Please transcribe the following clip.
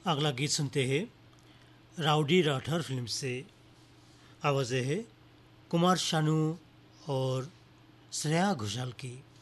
अगला गीत सुनते हैं राउडी राठौर फिल्म से। आवाज़ें हैं कुमार शानू और श्रेया घोषाल की।